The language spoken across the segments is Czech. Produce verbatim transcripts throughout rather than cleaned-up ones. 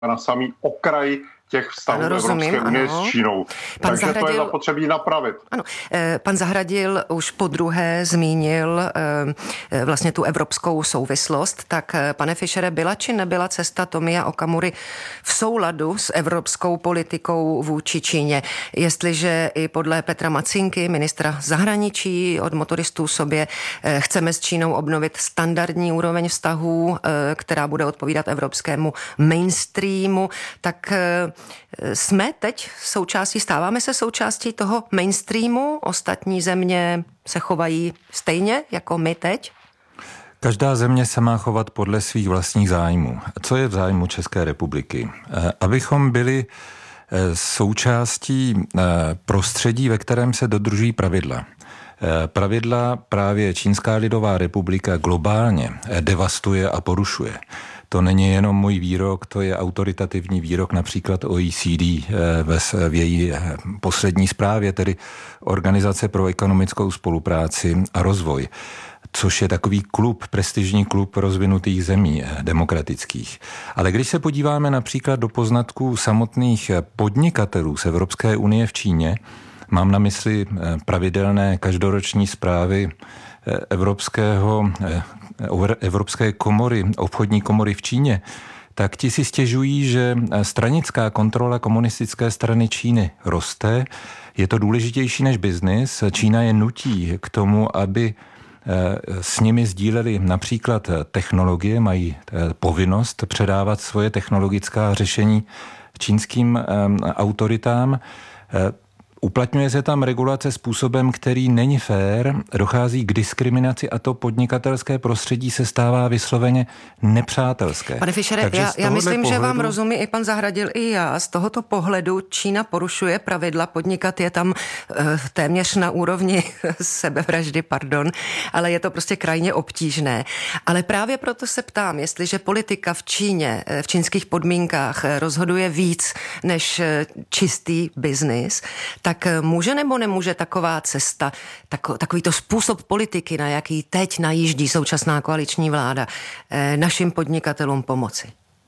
na samý okraj těch vztahů Evropské unie s Čínou. Pan Takže Zahradil, to je zapotřebí napravit. Ano, pan Zahradil už podruhé zmínil vlastně tu evropskou souvislost. Tak pane Fischere, byla či nebyla cesta Tomia Okamury v souladu s evropskou politikou vůči Číně? Jestliže i podle Petra Macinky, ministra zahraničí, od motoristů sobě, chceme s Čínou obnovit standardní úroveň vztahů, která bude odpovídat evropskému mainstreamu, tak jsme teď součástí, stáváme se součástí toho mainstreamu? Ostatní země se chovají stejně jako my teď? Každá země se má chovat podle svých vlastních zájmů. Co je v zájmu České republiky? Abychom byli součástí prostředí, ve kterém se dodržují pravidla. Pravidla právě Čínská lidová republika globálně devastuje a porušuje. To není jenom můj výrok, to je autoritativní výrok například O E C D v její poslední zprávě, tedy Organizace pro ekonomickou spolupráci a rozvoj, což je takový klub, prestižní klub rozvinutých zemí demokratických. Ale když se podíváme například do poznatků samotných podnikatelů z Evropské unie v Číně, mám na mysli pravidelné každoroční zprávy Evropského, Evropské komory, obchodní komory v Číně, tak ti si stěžují, že stranická kontrola komunistické strany Číny roste. Je to důležitější než biznis. Čína je nutí k tomu, aby s nimi sdíleli například technologie, mají povinnost předávat svoje technologická řešení čínským autoritám. Uplatňuje se tam regulace způsobem, který není fér, dochází k diskriminaci a to podnikatelské prostředí se stává vysloveně nepřátelské. Pane Fischere, já, já myslím, pohledu... že vám rozumí i pan Zahradil, i já. Z tohoto pohledu Čína porušuje pravidla, podnikat je tam e, téměř na úrovni sebevraždy, pardon, ale je to prostě krajně obtížné. Ale právě proto se ptám, jestliže politika v Číně, v čínských podmínkách rozhoduje víc než čistý biznis, tak může nebo nemůže taková cesta, tako, takovýto způsob politiky, na jaký teď najíždí současná koaliční vláda, našim podnikatelům pomoci?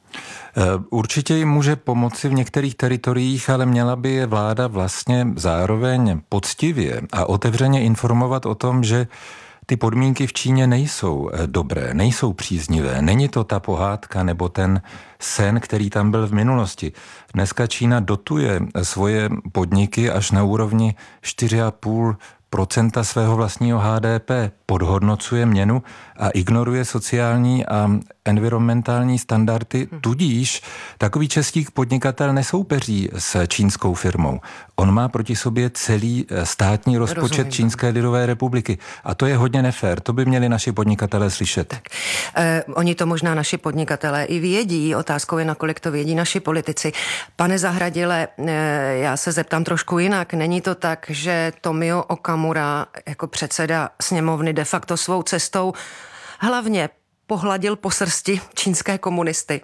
Určitě jim může pomoci v některých teritoriích, ale měla by je vláda vlastně zároveň poctivě a otevřeně informovat o tom, že ty podmínky v Číně nejsou dobré, nejsou příznivé. Není to ta pohádka nebo ten sen, který tam byl v minulosti. Dneska Čína dotuje svoje podniky až na úrovni čtyři a půl procenta svého vlastního H D P, podhodnocuje měnu a ignoruje sociální a environmentální standardy, tudíž takový český podnikatel nesoupeří s čínskou firmou. On má proti sobě celý státní rozpočet Rozumím. Čínské lidové republiky a to je hodně nefér, to by měli naši podnikatelé slyšet. Tak, eh, oni to možná naši podnikatelé i vědí, otázkou je, nakolik to vědí naši politici. Pane Zahradile, eh, já se zeptám trošku jinak, není to tak, že Tomio Okamura jako předseda sněmovny de facto svou cestou hlavně pohladil po srsti čínské komunisty?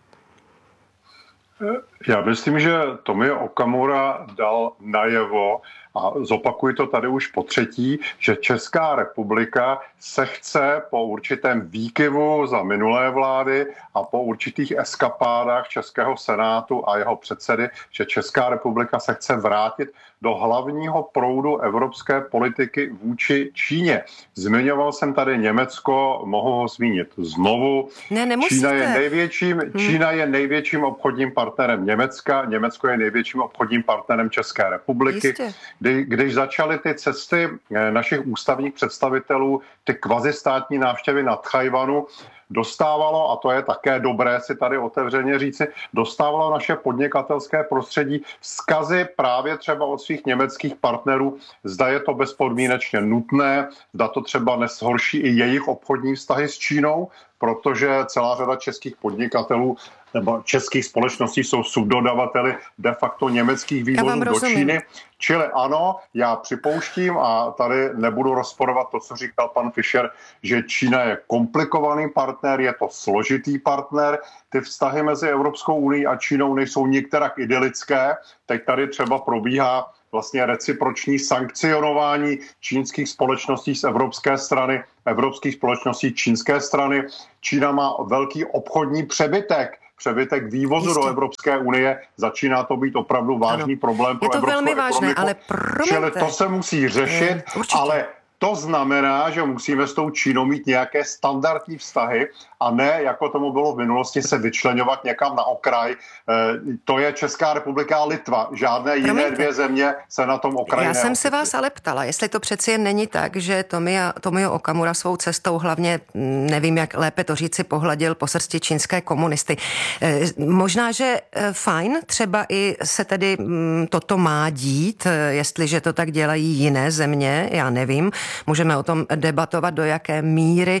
Já myslím, že Tomio Okamura dal najevo, a zopakuji to tady už po třetí, že Česká republika se chce po určitém výkyvu za minulé vlády a po určitých eskapádách Českého senátu a jeho předsedy, že Česká republika se chce vrátit do hlavního proudu evropské politiky vůči Číně. Zmiňoval jsem tady Německo, mohu ho zmínit znovu. Ne, nemusíte. Čína je největším, hmm. Čína je největším obchodním partnerem Německa, Německo je největším obchodním partnerem České republiky. Kdy, když začaly ty cesty našich ústavních představitelů, ty kvazistátní návštěvy na Tchajwanu, dostávalo, a to je také dobré si tady otevřeně říci, dostávalo naše podnikatelské prostředí vzkazy právě třeba od svých německých partnerů, zda je to bezpodmínečně nutné, zda to třeba nezhorší i jejich obchodní vztahy s Čínou, protože celá řada českých podnikatelů nebo českých společností jsou subdodavateli de facto německých vývozů do Číny. Čili ano, já připouštím a tady nebudu rozporovat to, co říkal pan Fischer, že Čína je komplikovaný partner, je to složitý partner. Ty vztahy mezi Evropskou unií a Čínou nejsou nikterak idylické. Teď tady třeba probíhá vlastně reciproční sankcionování čínských společností z evropské strany, evropských společností čínské strany. Čína má velký obchodní přebytek přebytek vývozu Jistě. do Evropské unie, začíná to být opravdu vážný ano. problém pro evropskou ekonomiku. Je to velmi vážné, ale promiňte. Čili to se musí řešit, Určitě. ale to znamená, že musíme s tou Čínou mít nějaké standardní vztahy a ne, jako tomu bylo v minulosti, se vyčleňovat někam na okraj. E, to je Česká republika a Litva. Žádné Promiňte. jiné dvě země se na tom okraji Já neocitly. jsem se vás ale ptala, jestli to přeci jen není tak, že Tomio, Tomio Okamura svou cestou hlavně, nevím, jak lépe to říci, pohladil po srsti čínské komunisty. E, možná, že fajn, třeba i se tedy m, toto má dít, jestliže to tak dělají jiné země, já nevím. Můžeme o tom debatovat, do jaké míry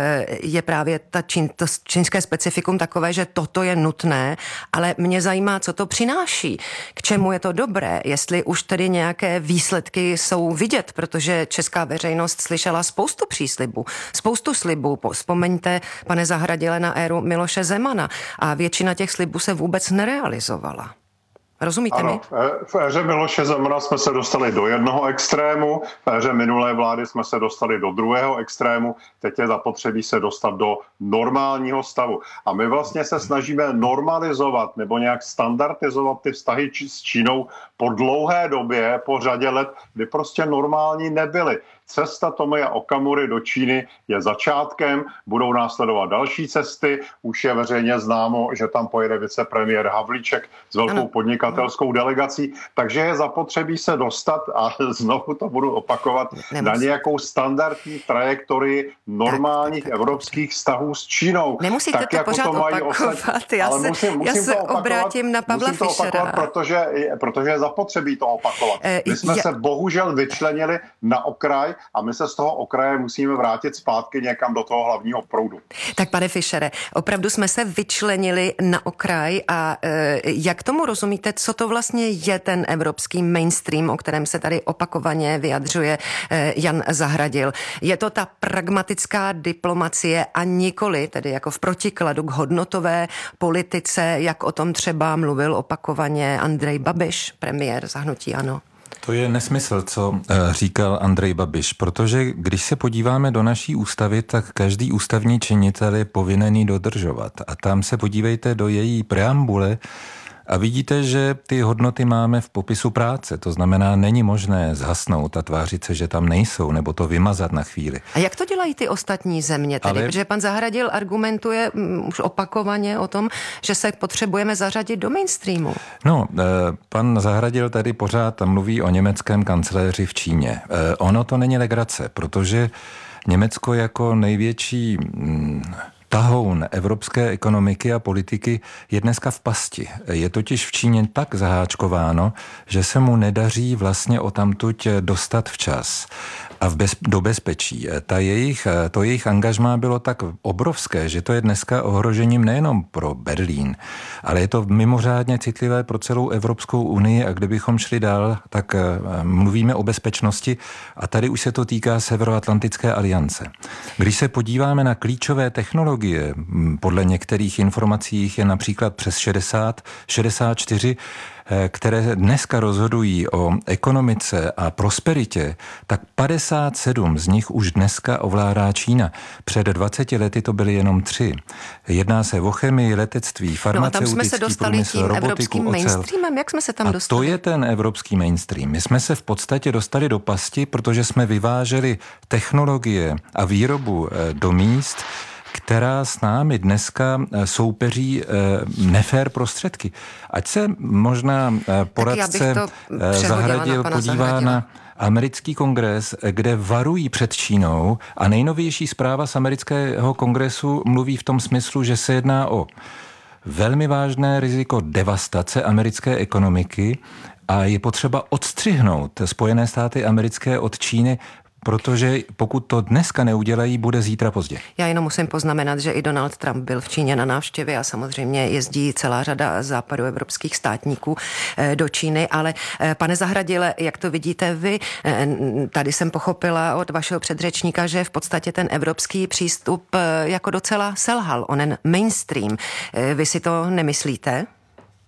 je právě ta čín, to čínské specifikum takové, že toto je nutné, ale mě zajímá, co to přináší, k čemu je to dobré, jestli už tedy nějaké výsledky jsou vidět, protože česká veřejnost slyšela spoustu příslibů, spoustu slibů. Vzpomeňte, pane Zahradile, na éru Miloše Zemana a většina těch slibů se vůbec nerealizovala. Rozumíte ano, mi? V éře Miloše Zemana jsme se dostali do jednoho extrému, v éře minulé vlády jsme se dostali do druhého extrému, teď je zapotřebí se dostat do normálního stavu. A my vlastně se snažíme normalizovat nebo nějak standardizovat ty vztahy s Čínou po dlouhé době, po řadě let, kdy prostě normální nebyly. Cesta Tomia Okamury do Číny je začátkem, budou následovat další cesty, už je veřejně známo, že tam pojede vicepremiér Havlíček s velkou ano. podnikatelskou delegací, takže je zapotřebí se dostat, a znovu to budu opakovat, Nemusím. na nějakou standardní trajektorii normálních tak, tak, evropských vztahů s Čínou. Nemusíte tak, to jako pořád to mají opakovat, osad... já ale se, musím, musím já se to opakovat, obrátím na Pavla musím to Fischera. opakovat, protože, protože je zapotřebí to opakovat. My jsme je... se bohužel vyčlenili na okraj a my se z toho okraje musíme vrátit zpátky někam do toho hlavního proudu. Tak pane Fischere, opravdu jsme se vyčlenili na okraj a e, jak tomu rozumíte, co to vlastně je ten evropský mainstream, o kterém se tady opakovaně vyjadřuje e, Jan Zahradil? Je to ta pragmatická diplomacie a nikoli, tedy jako v protikladu k hodnotové politice, jak o tom třeba mluvil opakovaně Andrej Babiš, premiér za hnutí ANO? To je nesmysl, co říkal Andrej Babiš, protože když se podíváme do naší ústavy, tak každý ústavní činitel je povinný dodržovat. A tam se podívejte do její preambule a vidíte, že ty hodnoty máme v popisu práce. To znamená, není možné zhasnout a tvářit se, že tam nejsou, nebo to vymazat na chvíli. A jak to dělají ty ostatní země tedy? Ale... Protože pan Zahradil argumentuje um, už opakovaně o tom, že se potřebujeme zařadit do mainstreamu. No, eh, pan Zahradil tady pořád mluví o německém kancléři v Číně. Eh, ono to není legrace, protože Německo jako největší... Mm, tahoun evropské ekonomiky a politiky je dneska v pasti. Je totiž v Číně tak zaháčkováno, že se mu nedaří vlastně odtamtud dostat včas a v bez, do bezpečí. Ta jejich, to jejich angažmá bylo tak obrovské, že to je dneska ohrožením nejenom pro Berlín, ale je to mimořádně citlivé pro celou Evropskou unii a kdybychom šli dál, tak mluvíme o bezpečnosti a tady už se to týká Severoatlantické aliance. Když se podíváme na klíčové technologie, podle některých informací je například přes šedesát, šedesát čtyři, které dneska rozhodují o ekonomice a prosperitě, tak padesát sedm z nich už dneska ovládá Čína. Před dvaceti lety to byly jenom tři. Jedná se o chemii, letectví, farmaceutický průmysl, robotiku, ocel. No a tam jsme se dostali tím evropským mainstreamem. Jak jsme se tam dostali? A to je ten evropský mainstream. My jsme se v podstatě dostali do pasti, protože jsme vyváželi technologie a výrobu do míst, která s námi dneska soupeří nefér prostředky. Ať se možná poradce Zahradil na podívá na americký kongres, kde varují před Čínou a nejnovější zpráva z amerického kongresu mluví v tom smyslu, že se jedná o velmi vážné riziko devastace americké ekonomiky a je potřeba odstřihnout Spojené státy americké od Číny, protože pokud to dneska neudělají, bude zítra pozdě. Já jenom musím poznamenat, že i Donald Trump byl v Číně na návštěvě a samozřejmě jezdí celá řada západoevropských státníků do Číny, ale pane Zahradile, jak to vidíte vy, tady jsem pochopila od vašeho předřečníka, že v podstatě ten evropský přístup jako docela selhal, onen mainstream. Vy si to nemyslíte?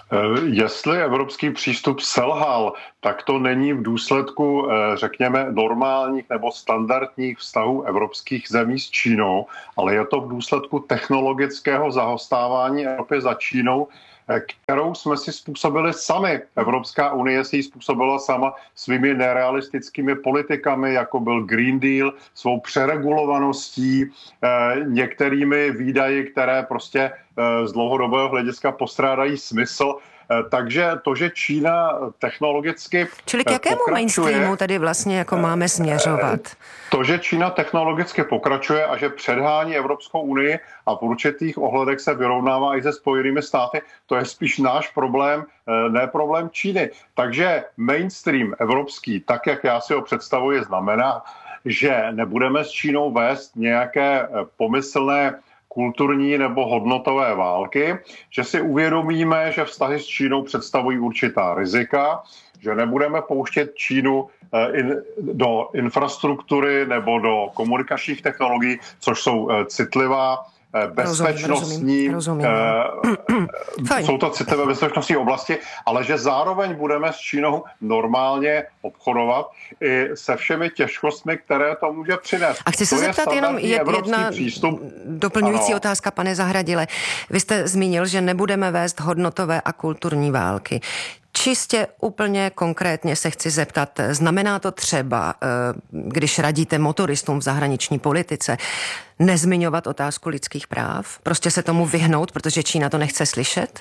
Jestli evropský přístup selhal, tak to není v důsledku, řekněme, normálních nebo standardních vztahů evropských zemí s Čínou, ale je to v důsledku technologického zahostávání Evropy za Čínou, kterou jsme si způsobili sami. Evropská unie si ji způsobila sama svými nerealistickými politikami, jako byl Green Deal, svou přeregulovaností, některými výdaji, které prostě z dlouhodobého hlediska postrádají smysl. Takže to, že Čína technologicky Čili k jakému mainstreamu tady vlastně jako máme směřovat? To, že Čína technologicky pokračuje a že předhání Evropskou unii a v určitých ohledech se vyrovnává i se Spojenými státy, to je spíš náš problém, ne problém Číny. Takže mainstream evropský, tak jak já si ho představuji, znamená, že nebudeme s Čínou vést nějaké pomyslné kulturní nebo hodnotové války, že si uvědomíme, že vztahy s Čínou představují určitá rizika, že nebudeme pouštět Čínu do infrastruktury nebo do komunikačních technologií, což jsou citlivá bezpečnostní, rozumím, rozumím. jsou to citlivé bezpečnostní oblasti, ale že zároveň budeme s Čínou normálně obchodovat i se všemi těžkostmi, které to může přinést. A chci se to zeptat jenom jedna přístup. doplňující ano. otázka, pane Zahradile. Vy jste zmínil, že nebudeme vést hodnotové a kulturní války. Čistě úplně konkrétně se chci zeptat, znamená to třeba, když radíte motoristům v zahraniční politice, nezmiňovat otázku lidských práv? Prostě se tomu vyhnout, protože Čína to nechce slyšet?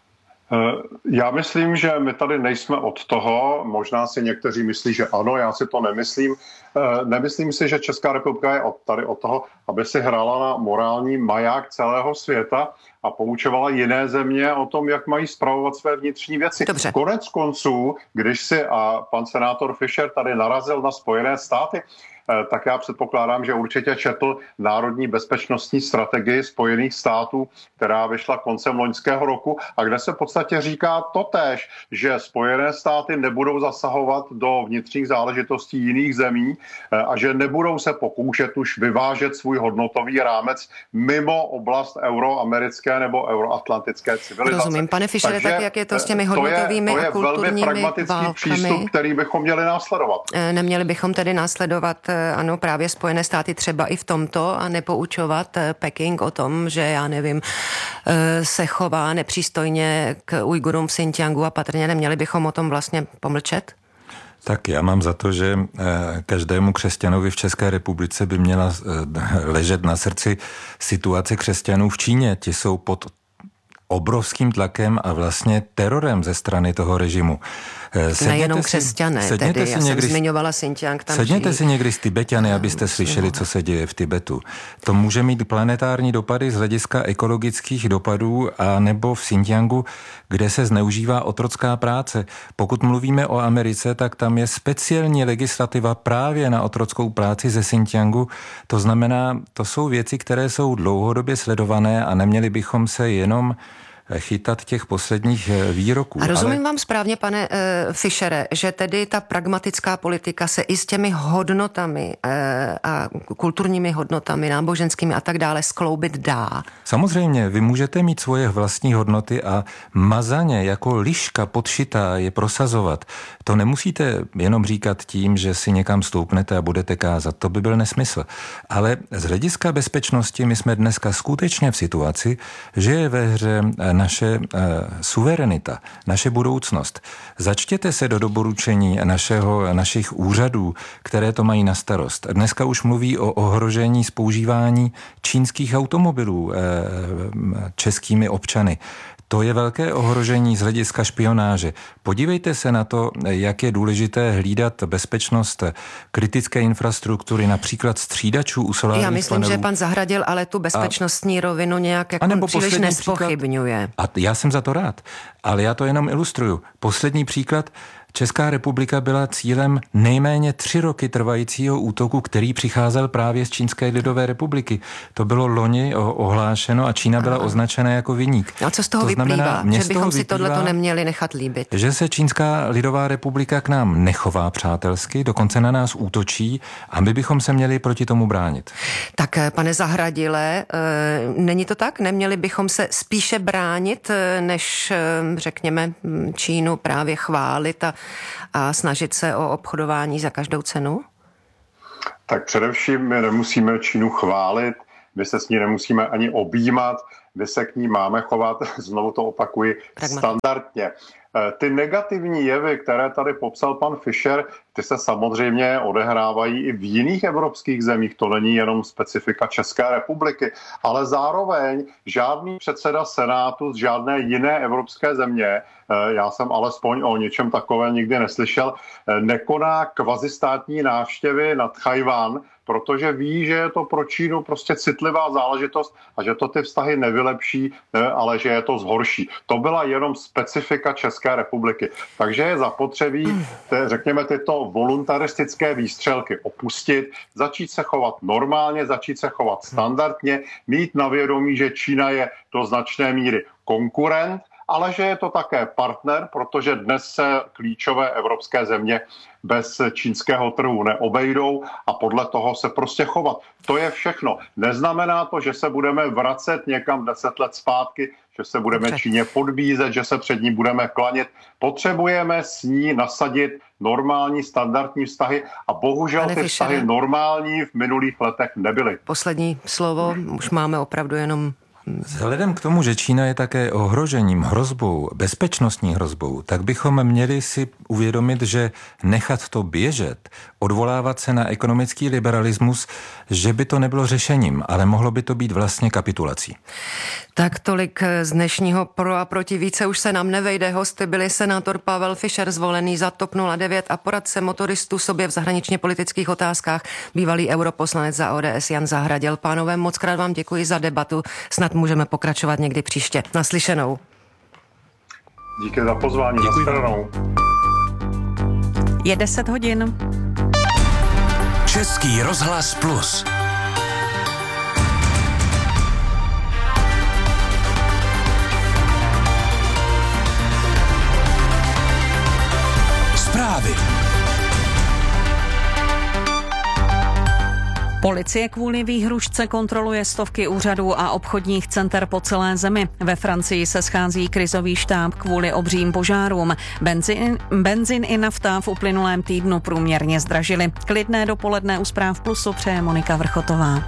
Já myslím, že my tady nejsme od toho, možná si někteří myslí, že ano, já si to nemyslím. Nemyslím si, že Česká republika je tady od toho, aby si hrála na morální maják celého světa a poučovala jiné země o tom, jak mají spravovat své vnitřní věci. Dobře. Konec konců, když si a pan senátor Fischer tady narazil na Spojené státy, tak já předpokládám, že určitě četl Národní bezpečnostní strategii Spojených států, která vyšla koncem loňského roku a kde se v podstatě říká totéž, že Spojené státy nebudou zasahovat do vnitřních záležitostí jiných zemí a že nebudou se pokoušet už vyvážet svůj hodnotový rámec mimo oblast euroamerické nebo euroatlantické civilizace. Rozumím. Pane Fischere, tak jak je to s těmi hodnotovými to je, a kulturními to je velmi pragmatický válkami, přístup, který bychom měli následovat. Neměli bychom tedy následovat ano, právě Spojené státy třeba i v tomto a nepoučovat Peking o tom, že já nevím, se chová nepřístojně k Ujgurům v Xinjiangu a patrně neměli bychom o tom vlastně pomlčet? Tak já mám za to, že každému křesťanovi v České republice by měla ležet na srdci situace křesťanů v Číně. Ti jsou pod obrovským tlakem a vlastně terorem ze strany toho režimu. Nejenom křesťané, si, tedy já někdy, jsem zmiňovala Xinjiang tam Sedněte žijí. si někdy s Tibetany, abyste slyšeli, co se děje v Tibetu. To může mít planetární dopady z hlediska ekologických dopadů a nebo v Xinjiangu, kde se zneužívá otrocká práce. Pokud mluvíme o Americe, tak tam je speciální legislativa právě na otrockou práci ze Xinjiangu. To znamená, to jsou věci, které jsou dlouhodobě sledované a neměli bychom se jenom chytat těch posledních výroků. A rozumím ale... vám správně, pane uh, Fischere, že tedy ta pragmatická politika se i s těmi hodnotami uh, a kulturními hodnotami, náboženskými a tak dále skloubit dá. Samozřejmě, vy můžete mít svoje vlastní hodnoty a mazaně jako liška podšitá je prosazovat. To nemusíte jenom říkat tím, že si někam stoupnete a budete kázat. To by byl nesmysl. Ale z hlediska bezpečnosti my jsme dneska skutečně v situaci, že je ve hře naše uh, suverenita, naše budoucnost. Začtěte se do doporučení našeho, našich úřadů, které to mají na starost. Dneska už mluví o ohrožení z používání čínských automobilů uh, českými občany. To je velké ohrožení z hlediska špionáže. Podívejte se na to, jak je důležité hlídat bezpečnost kritické infrastruktury, například střídačů u solárních panelů. Já myslím, panelů. že pan Zahradil ale tu bezpečnostní a, rovinu nějak jako příliš nespochybňuje. Příklad, a já jsem za to rád, ale já to jenom ilustruju. Poslední příklad, Česká republika byla cílem nejméně tři roky trvajícího útoku, který přicházel právě z Čínské lidové republiky. To bylo loni ohlášeno a Čína byla označena jako viník. A co z toho to vyplývá? Znamená, že bychom si tohleto neměli nechat líbit? Že se Čínská lidová republika k nám nechová přátelsky, dokonce na nás útočí a my bychom se měli proti tomu bránit. Tak, pane Zahradile, není to tak? Neměli bychom se spíše bránit, než, řekněme, Čínu právě chválit a, a snažit se o obchodování za každou cenu? Tak především my nemusíme Čínu chválit, my se s ní nemusíme ani objímat, my se k ní máme chovat, znovu to opakuji, standardně. Ty negativní jevy, které tady popsal pan Fischer, ty se samozřejmě odehrávají i v jiných evropských zemích. To není jenom specifika České republiky, ale zároveň žádný předseda Senátu z žádné jiné evropské země, já jsem alespoň o něčem takové nikdy neslyšel, nekoná kvazistátní návštěvy na Tchaj-wan, protože ví, že je to pro Čínu prostě citlivá záležitost a že to ty vztahy nevylepší, ale že je to zhorší. To byla jenom specifika České republiky. Takže je zapotřebí, řekněme, tyto voluntaristické výstřelky opustit, začít se chovat normálně, začít se chovat standardně, mít na vědomí, že Čína je do značné míry konkurent, ale že je to také partner, protože dnes se klíčové evropské země bez čínského trhu neobejdou a podle toho se prostě chovat. To je všechno. Neznamená to, že se budeme vracet někam deset let zpátky, že se budeme Číně podbízet, že se před ní budeme klanět. Potřebujeme s ní nasadit normální standardní vztahy a bohužel Pane ty Fischere, vztahy normální v minulých letech nebyly. Poslední slovo, už máme opravdu jenom... Vzhledem k tomu, že Čína je také ohrožením, hrozbou, bezpečnostní hrozbou, tak bychom měli si uvědomit, že nechat to běžet, odvolávat se na ekonomický liberalismus, že by to nebylo řešením, ale mohlo by to být vlastně kapitulací. Tak tolik z dnešního pro a proti. Více už se nám nevejde. Hosty byli senátor Pavel Fischer, zvolený za TOP nula devět, a poradce motoristů sobě v zahraničně politických otázkách, bývalý europoslanec za O D S Jan Zahradil. Pánové, moc krát vám děkuji za debatu. Snad můžeme pokračovat někdy příště. Naslyšenou. Díky za pozvání. Děkuji. Je deset hodin. Český rozhlas Plus. Zprávy. Policie kvůli výhrušce kontroluje stovky úřadů a obchodních center po celé zemi. Ve Francii se schází krizový štáb kvůli obřím požárům. Benzin, benzin i nafta v uplynulém týdnu průměrně zdražily. Klidné dopoledne u Zpráv Plusu přeje Monika Vrchotová.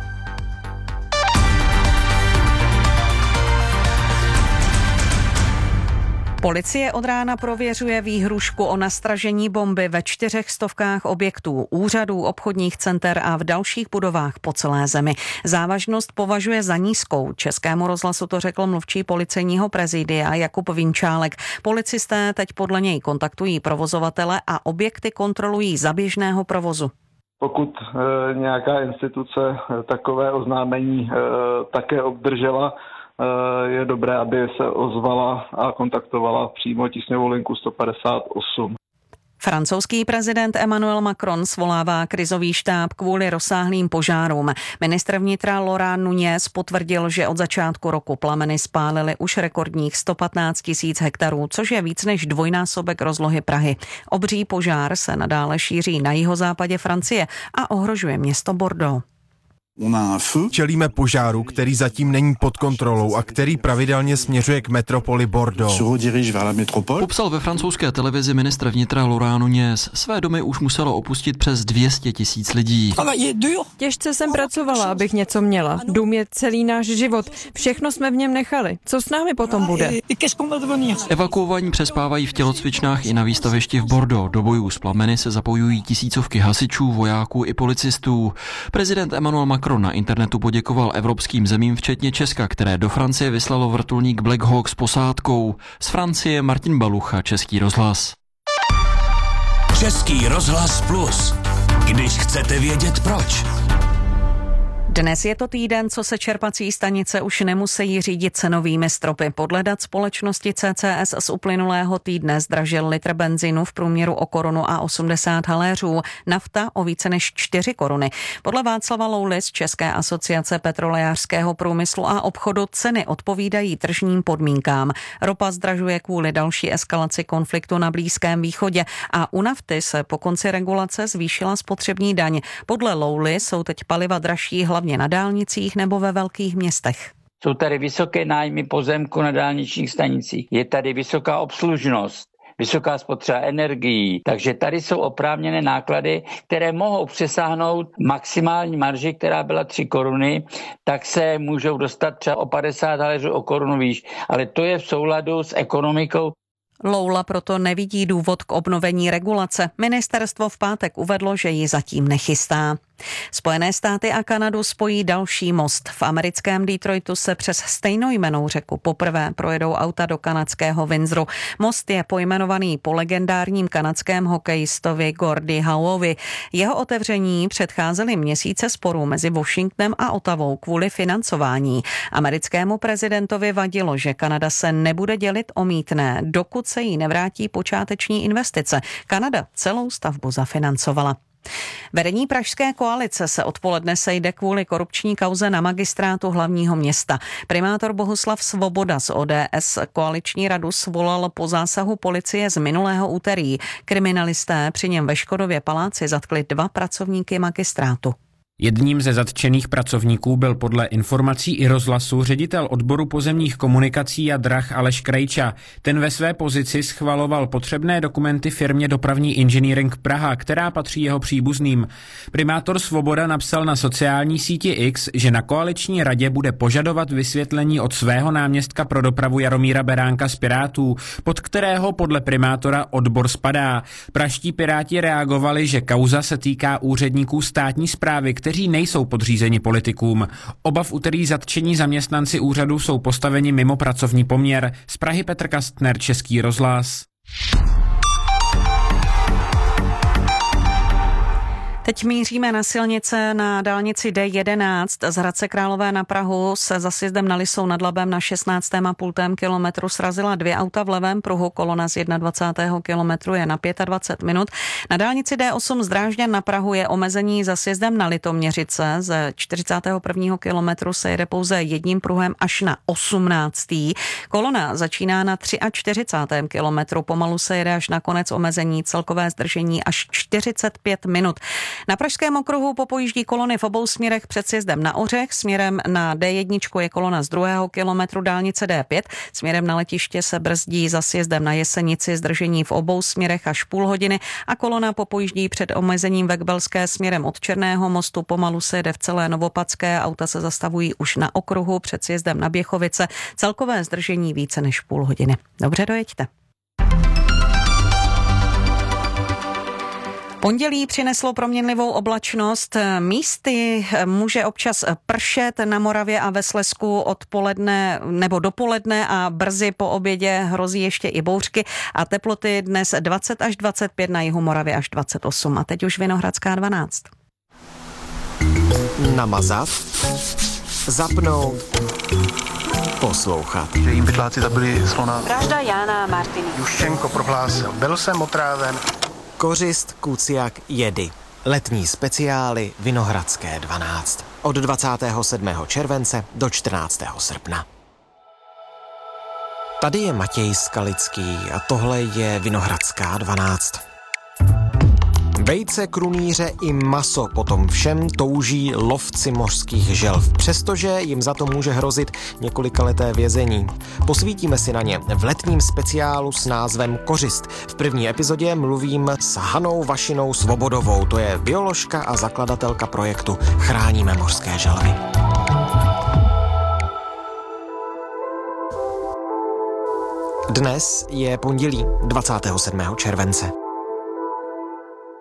Policie od rána prověřuje výhrušku o nastražení bomby ve čtyřech stovkách objektů, úřadů, obchodních center a v dalších budovách po celé zemi. Závažnost považuje za nízkou. Českému rozhlasu to řekl mluvčí policejního prezidia Jakub Vinčálek. Policisté teď podle něj kontaktují provozovatele a objekty kontrolují za běžného provozu. Pokud e, nějaká instituce e, takové oznámení e, také obdržela, je dobré, aby se ozvala a kontaktovala přímo tísňovou linku sto padesát osm. Francouzský prezident Emmanuel Macron svolává krizový štáb kvůli rozsáhlým požárům. Ministr vnitra Laurent Nunez potvrdil, že od začátku roku plameny spálily už rekordních sto patnáct tisíc hektarů, což je víc než dvojnásobek rozlohy Prahy. Obří požár se nadále šíří na jihozápadě Francie a ohrožuje město Bordeaux. Čelíme požáru, který zatím není pod kontrolou a který pravidelně směřuje k metropoli Bordeaux. Popsal ve francouzské televizi ministr vnitra Laurent Nunez. Své domy už muselo opustit přes dvě stě tisíc lidí. Těžce jsem pracovala, abych něco měla. Dům je celý náš život. Všechno jsme v něm nechali. Co s námi potom bude? Evakuovaní přespávají v tělocvičnách i na výstavišti v Bordeaux. Do bojů s plameny se zapojují tisícovky hasičů, vojáků i policistů. Prezident Emmanuel Macron na internetu poděkoval evropským zemím, včetně Česka, které do Francie vyslalo vrtulník Black Hawk s posádkou. Z Francie Martin Balucha, Český rozhlas. Český rozhlas Plus. Když chcete vědět proč. Dnes je to týden, co se čerpací stanice už nemusí řídit cenovými stropy. Podle dat společnosti C C S z uplynulého týdne zdražil litr benzínu v průměru o korunu a osmdesát haléřů, nafta o více než čtyři koruny. Podle Václava Louly z České asociace petrolejářského průmyslu a obchodu ceny odpovídají tržním podmínkám. Ropa zdražuje kvůli další eskalaci konfliktu na Blízkém východě a u nafty se po konci regulace zvýšila spotřební daň. Podle Louly jsou teď paliva dražší hlavně na dálnicích nebo ve velkých městech. Jsou tady vysoké nájmy pozemku na dálničních stanicích, je tady vysoká obslužnost, vysoká spotřeba energií, takže tady jsou oprávněné náklady, které mohou přesáhnout maximální marži, která byla tři koruny, tak se můžou dostat třeba o padesát haléřů o korunu výš, ale to je v souladu s ekonomikou. Loula proto nevidí důvod k obnovení regulace. Ministerstvo v pátek uvedlo, že ji zatím nechystá. Spojené státy a Kanadu spojí další most. V americkém Detroitu se přes stejnojmennou řeku poprvé projedou auta do kanadského Windsoru. Most je pojmenovaný po legendárním kanadském hokejistovi Gordy Howeovi. Jeho otevření předcházely měsíce sporů mezi Washingtonem a Ottawou kvůli financování. Americkému prezidentovi vadilo, že Kanada se nebude dělit o mýtné, dokud se jí nevrátí počáteční investice. Kanada celou stavbu zafinancovala. Vedení pražské koalice se odpoledne sejde kvůli korupční kauze na magistrátu hlavního města. Primátor Bohuslav Svoboda z O D S koaliční radu svolal po zásahu policie z minulého úterý. Kriminalisté při něm ve Škodově paláci zatkli dva pracovníky magistrátu. Jedním ze zatčených pracovníků byl podle informací i rozhlasu ředitel odboru pozemních komunikací a drah Aleš Krejča. Ten ve své pozici schvaloval potřebné dokumenty firmě Dopravní inženýring Praha, která patří jeho příbuzným. Primátor Svoboda napsal na sociální síti X, že na koaliční radě bude požadovat vysvětlení od svého náměstka pro dopravu Jaromíra Beránka z Pirátů, pod kterého podle primátora odbor spadá. Pražští Piráti reagovali, že kauza se týká úředníků státní správy, kteří nejsou podřízeni politikům. Oba v úterý zatčení zaměstnanci úřadu jsou postaveni mimo pracovní poměr. Z Prahy Petr Kastner, Český rozhlas. Teď míříme na silnice na dálnici D jedenáct z Hradce Králové na Prahu se za sjezdem na Lisou nad Labem na šestnáctém a půl kilometru srazila dvě auta v levém pruhu, kolona z dvacátého prvního kilometru je na dvacet pět minut. Na dálnici D osm z Drážďan na Prahu je omezení za sjezdem na Litoměřice, ze čtyřicátého prvního kilometru se jede pouze jedním pruhem až na osmnáctý Kolona začíná na čtyřicátém třetím kilometru, pomalu se jede až na konec omezení, celkové zdržení až čtyřicet pět minut. Na pražském okruhu popojíždí kolony v obou směrech před sjezdem na Ořech, směrem na D jedna je kolona z druhého kilometru dálnice D pět, směrem na letiště se brzdí za sjezdem na Jesenici, zdržení v obou směrech až půl hodiny a kolona popojíždí před omezením Vekbelské směrem od Černého mostu, pomalu se jede v celé Novopadské, auta se zastavují už na okruhu před sjezdem na Běchovice, celkové zdržení více než půl hodiny. Dobře, dojeďte. Pondělí přineslo proměnlivou oblačnost. Místy může občas pršet na Moravě a ve Slezsku odpoledne nebo dopoledne a brzy po obědě hrozí ještě i bouřky a teploty dnes dvacet až dvacet pět, na jihu Moravy až dvacet osm. A teď už Vinohradská dvanáct. Namazat, zapnout, poslouchat. Že jim pytláci zabili slona. Vražda Jána Martiny. Juščenko prohlásil, byl jsem otráven. Kořist, kuciak, jedy. Letní speciály Vinohradské dvanáct. Od dvacátého sedmého července do čtrnáctého srpna. Tady je Matěj Skalický a tohle je Vinohradská dvanáct. Vejce, krunýře i maso potom všem touží lovci mořských želv, přestože jim za to může hrozit několikaleté vězení. Posvítíme si na ně v letním speciálu s názvem Kořist. V první epizodě mluvím s Hanou Vašinou Svobodovou, to je bioložka a zakladatelka projektu Chráníme mořské želvy. Dnes je pondělí dvacátého sedmého července.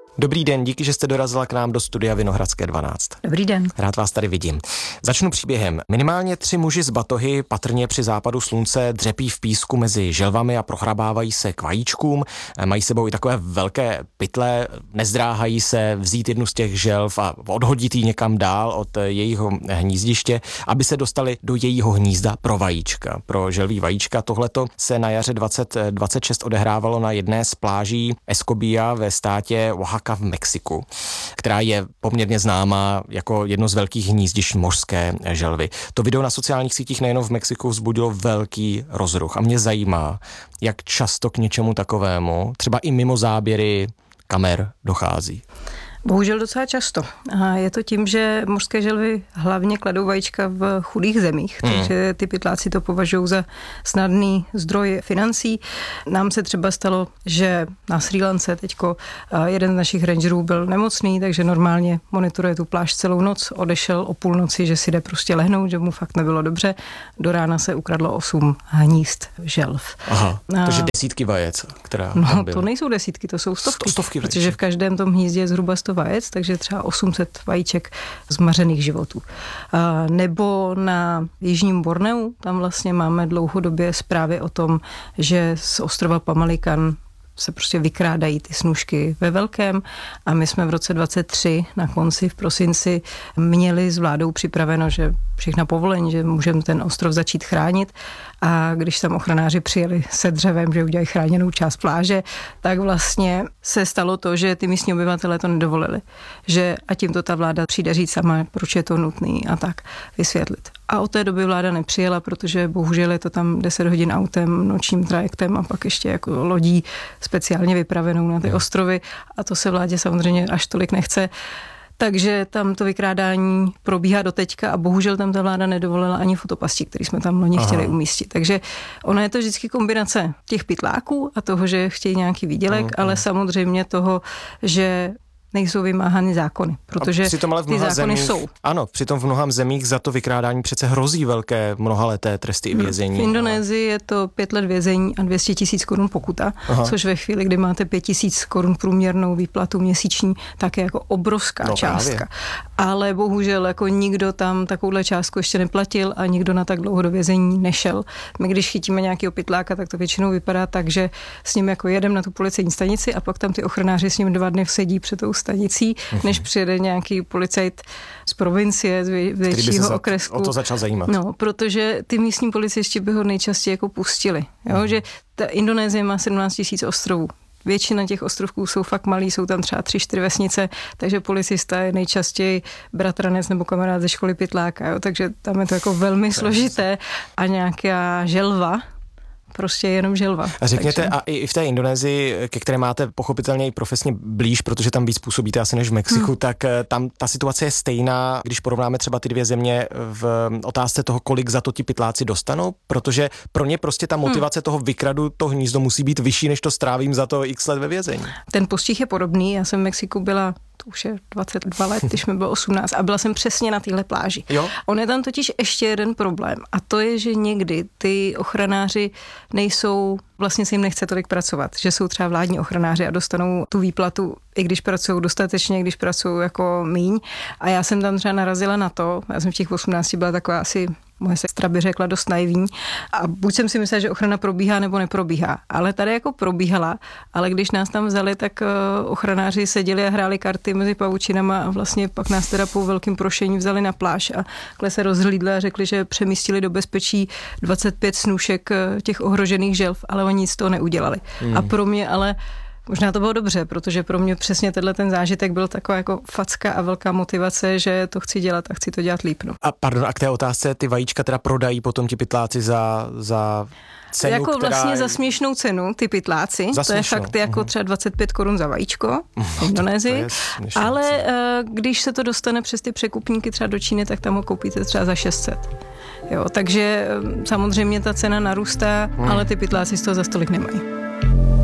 Dobrý den, díky, že jste dorazila k nám do studia Vinohradské dvanáct. Dobrý den. Rád vás tady vidím. Začnu příběhem. Minimálně tři muži z batohy patrně při západu slunce dřepí v písku mezi želvami a prohrabávají se k vajíčkům. Mají sebou i takové velké pytle, nezdráhají se vzít jednu z těch želv a odhodit ji někam dál od jejího hnízdiště, aby se dostali do jejího hnízda pro vajíčka. Pro želví vajíčka. Tohleto se na jaře dvacet dvacet šest odehrávalo na jedné z pláží Escobilla ve státě Oaxaca v Mexiku, která je poměrně známá jako jedno z velkých hnízdišť mořské želvy. To video na sociálních sítích nejen v Mexiku vzbudilo velký rozruch a mě zajímá, jak často k něčemu takovému, třeba i mimo záběry kamer, dochází. Bohužel docela často. A je to tím, že mořské želvy hlavně kladou vajíčka v chudých zemích, hmm. takže ty pytláci to považují za snadný zdroj financí. Nám se třeba stalo, že na Srí Lance teďko jeden z našich rangerů byl nemocný, takže normálně monitoruje tu pláž celou noc, odešel o půlnoci, že si jde prostě lehnout, že mu fakt nebylo dobře. Do rána se ukradlo osm hnízd želv. Aha, a... takže desítky vajec, která No, tam byly. To nejsou desítky, to jsou stovky. Stovky protože vaječek. V každém tom hnízdě je zhruba sto vajec, takže třeba osm set vajíček zmařených životů. A nebo na jižním Borneu, tam vlastně máme dlouhodobě zprávy o tom, že z ostrova Pamalikan se prostě vykrádají ty snůšky ve velkém a my jsme v roce dvacet tři na konci v prosinci měli s vládou připraveno, že všechna povolení, že můžeme ten ostrov začít chránit a když tam ochranáři přijeli se dřevem, že udělají chráněnou část pláže, tak vlastně se stalo to, že ty místní obyvatelé to nedovolili. Že a tím to ta vláda přijde říct sama, proč je to nutný a tak vysvětlit. A od té doby vláda nepřijela, protože bohužel je to tam deset hodin autem, nočním trajektem a pak ještě jako lodí speciálně vypravenou na ty ostrovy a to se vládě samozřejmě až tolik nechce. Takže tam to vykrádání probíhá doteďka a bohužel tam ta vláda nedovolila ani fotopasti, který jsme tam loni chtěli umístit. Takže ono je to vždycky kombinace těch pytláků a toho, že chtějí nějaký výdělek, uh-huh. ale samozřejmě toho, že nejsou vymáhány zákony, protože ty zákony zemích, jsou. Ano, přitom v mnoha zemích za to vykrádání přece hrozí velké mnohaleté tresty i vězení. V Indonésii je to pět let vězení a dvě stě tisíc korun pokuta, Aha. což ve chvíli, kdy máte pět tisíc korun průměrnou výplatu měsíční, tak je jako obrovská no, částka. Právě. Ale bohužel jako nikdo tam takovouhle částku ještě neplatil a nikdo na tak dlouho do vězení nešel. My když chytíme nějakého pytláka, tak to většinou vypadá tak, že s ním jako jedem na tu policejní stanici a pak tam ty ochranáři s ním dva dny sedí před tou stanicí, uh-huh. než přijede nějaký policajt z provincie, z většího okresku. O to začal zajímat. No, protože ty místní policisti by ho nejčastěji jako pustili. Jo? Uh-huh. Že ta Indonésie má sedmnáct tisíc ostrovů. Většina těch ostrovků jsou fakt malý, jsou tam třeba tři, čtyři vesnice, takže policista je nejčastěji bratranec nebo kamarád ze školy pytláka, jo? Takže tam je to jako velmi složité a nějaká želva, prostě jenom želva. A řekněte, takže... a i v té Indonésii, ke které máte pochopitelně i profesně blíž, protože tam víc působíte asi než v Mexiku, hmm. tak tam ta situace je stejná, když porovnáme třeba ty dvě země v otázce toho, kolik za to ti pytláci dostanou, protože pro ně prostě ta motivace hmm. toho vykradu to hnízdo musí být vyšší, než to strávím za to x let ve vězení. Ten postih je podobný, já jsem v Mexiku byla to už je dvacet dva let, když mi bylo osmnáct a byla jsem přesně na téhle pláži. Jo? On je tam totiž ještě jeden problém a to je, že někdy ty ochranáři nejsou, vlastně se jim nechce tolik pracovat, že jsou třeba vládní ochranáři a dostanou tu výplatu, i když pracují dostatečně, když pracují jako míň. A já jsem tam třeba narazila na to, já jsem v těch osmnácti byla taková asi, moje sestra by řekla, dost naivní a buď jsem si myslela, že ochrana probíhá nebo neprobíhá, ale tady jako probíhala, ale když nás tam vzali, tak ochranáři seděli a hráli karty mezi pavučinama a vlastně pak nás teda po velkým prošení vzali na pláž a takhle se rozhlídli a řekli, že přemístili do bezpečí dvacet pět snůšek těch ohrožených želv, ale oni nic z toho neudělali. Hmm. A pro mě ale možná to bylo dobře, protože pro mě přesně tenhle ten zážitek byl taková jako facka a velká motivace, že to chci dělat a chci to dělat líp. No. A pardon, a k té otázce, ty vajíčka teda prodají potom ti pytláci za, za cenu, jako která... vlastně za směšnou cenu, ty pytláci, za to je směšnou. fakt jako třeba dvacet pět korun za vajíčko v Indonésii, ale uh, když se to dostane přes ty překupníky třeba do Číny, tak tam ho koupíte třeba za šest set. Jo, takže samozřejmě ta cena narůstá, hmm. ale ty pytláci z toho za stolik nemají.